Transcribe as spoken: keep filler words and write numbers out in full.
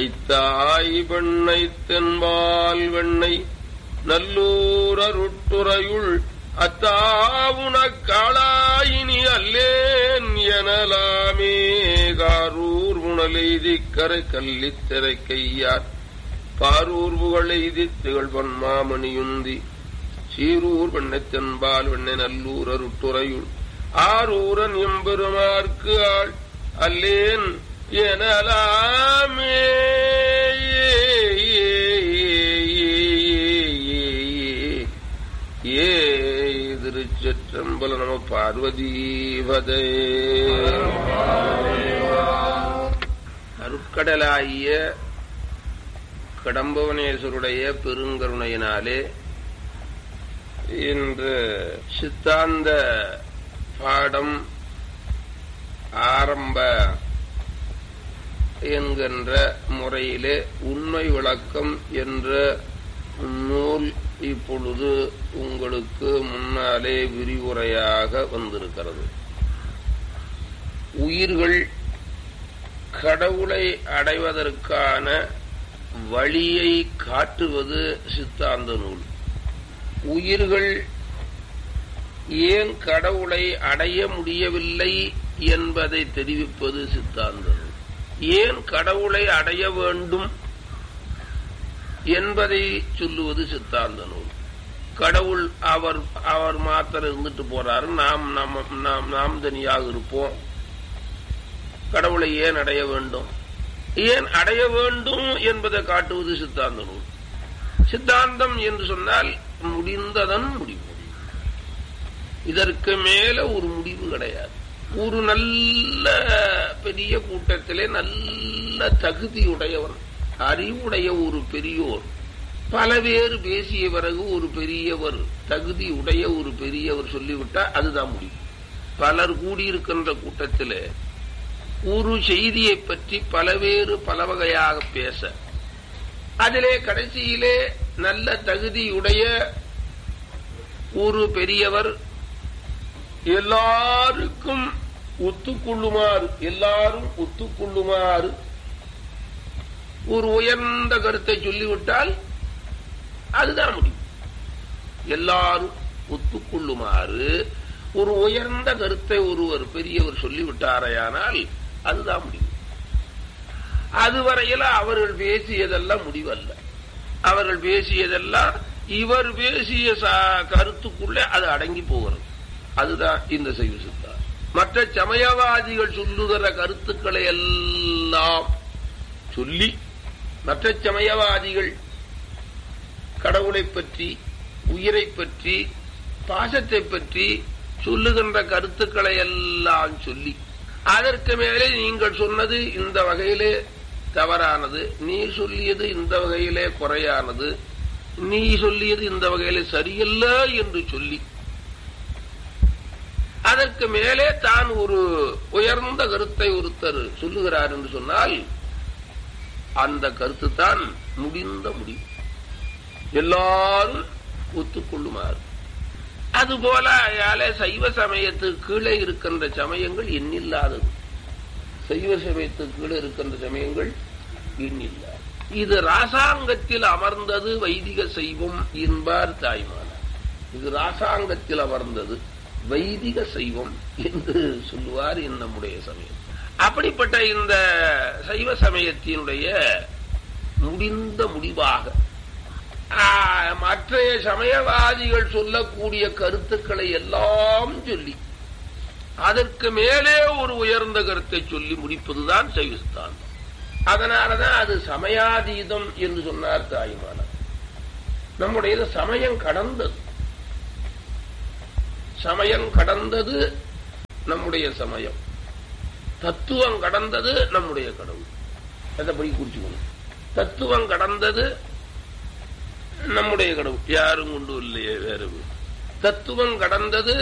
வைத்தாய் வெண்ணை தென்பால் வெண்ணை நல்லூரருட்டுறையுள் அத்தாவுனக் காளாயினி அல்லேன் எனலாமே காரூர் முனலெய்திக் கரை கல்லித் திரைக்கையார் பாரூர் புகழெய்தித் திகழ்வன் மாமணியுந்தி சீரூர் வெண்ணை தென்பால் வெண்ணை நல்லூரருட்டுறையுள் ஆரூரன் எம்பெருமார்க்கு ஆள் அல்லேன் எனலாமே. ஏ திருச்சிற்றம்பல நம பார்வதீபதே. அருட்கடலாகிய கடம்பவனேஸ்வருடைய பெருங்கருணையினாலே இன்று சித்தாந்த பாடம் ஆரம்ப என்கின்ற முறையிலே உண்மை விளக்கம் என்ற நூல் இப்பொழுது உங்களுக்கு முன்னாலே விரிவுரையாக வந்திருக்கிறது. உயிர்கள் கடவுளை அடைவதற்கான வழியை காட்டுவது சித்தாந்த நூல். உயிர்கள் ஏன் கடவுளை அடைய முடியவில்லை என்பதை தெரிவிப்பது சித்தாந்த நூல். ஏன் கடவுளை அடைய வேண்டும் என்பதை சொல்லுவது சித்தாந்த நூல். கடவுள் அவர் அவர் மாத்திரம் இருந்துட்டு போறாரு, நாம் நாம் நாம் தனியாக இருப்போம். கடவுளை ஏன் அடைய வேண்டும், ஏன் அடைய வேண்டும் என்பதை காட்டுவது சித்தாந்த நூல். சித்தாந்தம் என்று சொன்னால் முடிந்ததன் முடிவு. இதற்கு மேல ஒரு முடிவு கிடையாது. ஒரு நல்ல பெரிய கூட்டத்திலே நல்ல தகுதியுடையவர், அறிவுடைய ஒரு பெரியோர், பல பேர் பேசிய பிறகு ஒரு பெரியவர், தகுதி உடைய ஒரு பெரியவர் சொல்லிவிட்டா அதுதான் முடிவு. பலர் கூடியிருக்கின்ற கூட்டத்திலே ஒரு செய்தியை பற்றி பல பேர் பல வகையாக பேச, அதிலே கடைசியிலே நல்ல தகுதியுடைய ஒரு பெரியவர் எல்லாருக்கும் ஒத்துக்கொள்ளுமாறு எல்லாரும் ஒத்துக்கொள்ளுமாறு ஒரு உயர்ந்த கருத்தை சொல்லிவிட்டால் அதுதான் முடியும். எல்லாரும் ஒத்துக்கொள்ளுமாறு ஒரு உயர்ந்த கருத்தை ஒருவர் பெரியவர் சொல்லிவிட்டாரையானால் அதுதான் முடியும். அதுவரையில அவர்கள் பேசியதெல்லாம் முடிவல்ல. அவர்கள் பேசியதெல்லாம் இவர் பேசிய கருத்துக்குள்ளே அது அடங்கி போகிறது. அதுதான் இந்த சைவ சித்தாந்தம். மற்ற சமயவாதிகள் சொல்லுகிற கருத்துக்களை எல்லாம் சொல்லி, மற்ற சமயவாதிகள் கடவுளை பற்றி, உயிரை பற்றி, பாசத்தை பற்றி சொல்லுகின்ற கருத்துக்களை எல்லாம் சொல்லி, அதற்கு மேலே நீங்கள் சொன்னது இந்த வகையிலே தவறானது, நீ சொல்லியது இந்த வகையிலே குறையானது, நீ சொல்லியது இந்த வகையிலே சரியல்ல என்று சொல்லி, அதற்கு மேலே தான் ஒரு உயர்ந்த கருத்தை ஒருத்தர் சொல்லுகிறார் என்று சொன்னால் அந்த கருத்து தான் முடிந்த முடிவு. எல்லாரும் ஒத்துக்கொள்ளுமாறு. அதுபோல சைவ சமயத்துக்கு கீழே இருக்கின்ற சமயங்கள் எண்ணில்லாதது. சைவ சமயத்துக்கு கீழே இருக்கின்ற சமயங்கள் எண்ணில்லாது. இது ராசாங்கத்தில் அமர்ந்தது வைதிக சைவம் என்பார் தாய்மானார். இது ராசாங்கத்தில் அமர்ந்தது வைதிக சைவம் என்று சொல்லுவார் நம்முடைய சமயம். அப்படிப்பட்ட இந்த சைவ சமயத்தினுடைய முடிந்த முடிவாக மற்ற சமயவாதிகள் சொல்லக்கூடிய கருத்துக்களை எல்லாம் சொல்லி அதற்கு மேலே ஒரு உயர்ந்த கருத்தை சொல்லி முடிப்பதுதான் சைவ சித்தாந்தம். அதனாலதான் அது சமயாதீதம் என்று சொன்னார் தாய்மானார். நம்முடைய சமயம் கடந்தது, சமயம் கடந்தது நம்முடைய சமயம், தத்துவம் கடந்தது நம்முடைய கடவுள். அதை படி குறிச்சுக்கணும். தத்துவம் கடந்தது நம்முடைய கடவுள், யாரும் கொண்டு இல்லையே வேறு. தத்துவம் கடந்தது